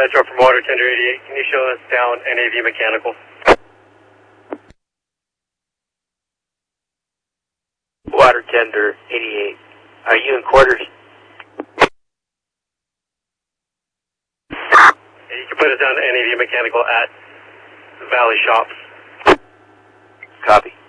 Metro from Water Tender 88, can you show us down NAV Mechanical? Water Tender 88, are you in quarters? Yeah, you can put us down to NAV Mechanical at Valley Shops. Copy.